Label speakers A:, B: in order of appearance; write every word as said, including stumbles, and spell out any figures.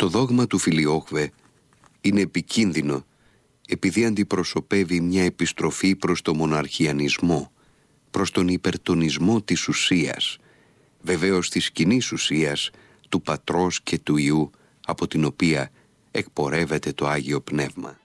A: Το δόγμα του Φιλιόχβε είναι επικίνδυνο επειδή αντιπροσωπεύει μια επιστροφή προς το μοναρχιανισμό, προς τον υπερτονισμό της ουσίας, βεβαίως της κοινής ουσίας του Πατρός και του Υιού, από την οποία εκπορεύεται το Άγιο Πνεύμα.